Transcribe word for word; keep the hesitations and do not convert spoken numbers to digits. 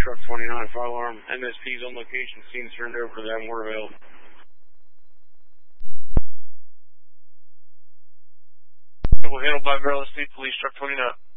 Truck twenty-nine, fire alarm, M S P's on location, scene turned over to them, we're available. We'll handle by Maryland State Police Truck twenty-nine.